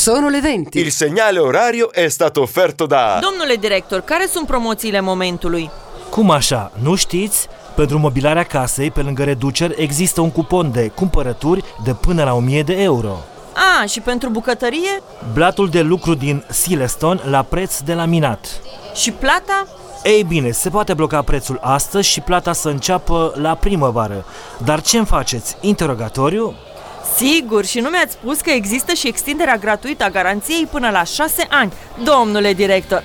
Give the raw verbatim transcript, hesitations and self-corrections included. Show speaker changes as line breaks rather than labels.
Sono le venti.
Il segnale orario è stato offerto da...
Domnule director, care sunt promoțiile momentului?
Cum așa? Nu știți? Pentru mobilarea casei, pe lângă reduceri, există un cupon de cumpărături de până la o mie de euro.
A, și pentru bucătărie?
Blatul de lucru din Sileston la preț de laminat.
Și plata?
Ei bine, se poate bloca prețul astăzi și plata să înceapă la primăvară. Dar ce-mi faceți? Interogatoriu?
Sigur, și nu mi-ați spus că există și extinderea gratuită a garanției până la șase ani. Domnule director,